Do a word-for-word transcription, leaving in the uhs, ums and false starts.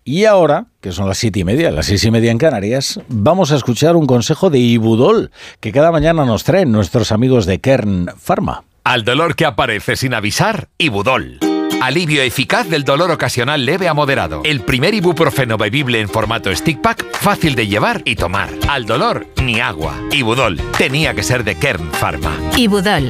Y ahora, que son las siete y media, las seis y media en Canarias, vamos a escuchar un consejo de Ibudol, que cada mañana nos traen nuestros amigos de Kern Pharma. Al dolor que aparece sin avisar, Ibudol. Alivio eficaz del dolor ocasional leve a moderado. El primer ibuprofeno bebible en formato stick pack, fácil de llevar y tomar. Al dolor, ni agua. Ibudol. Tenía que ser de Kern Pharma. Ibudol,